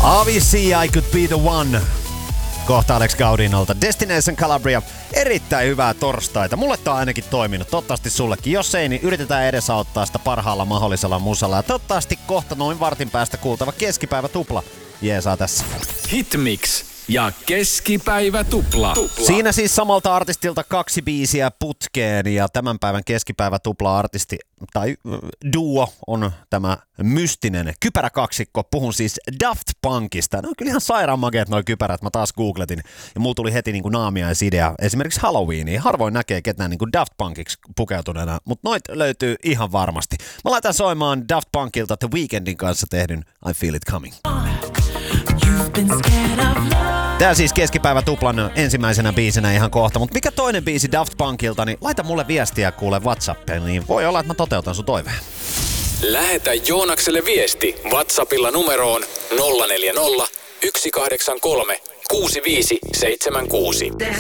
Avicii, I Could Be The One. Kohta Alex Gaudinolta. Destination Calabria. Erittäin hyvää torstaita. Mulle tää on ainakin toiminut. Toivottavasti sullekin. Jos ei, niin yritetään edesauttaa sitä parhaalla mahdollisella musalla. Ja toivottavasti kohta noin vartin päästä kuultava keskipäivä tupla. Jeesaa tässä. Hitmix ja keskipäivä tupla. Siinä siis samalta artistilta 2 biisiä putkeen ja tämän päivän keskipäivä tupla artisti tai duo on tämä mystinen kypäräkaksikko. Puhun siis Daft Punkista. No kyllä ihan sairaan makeat noi kypärät. Mä taas googletin ja mulla tuli heti niinku naamiaisidea. Esimerkiksi Halloweeniin. Harvoin näkee ketään niinku Daft Punkiksi pukeutuneena, mutta noit löytyy ihan varmasti. Mä laitan soimaan Daft Punkilta The Weekndin kanssa tehdyn I Feel It Coming. Tää siis keskipäivä tuplan ensimmäisenä biisinä ihan kohta, mutta mikä toinen biisi Daft Punkilta, niin laita mulle viestiä kuule WhatsAppiin, niin voi olla, että mä toteutan sun toiveen. Lähetä Joonakselle viesti WhatsAppilla numeroon 040 183 6576.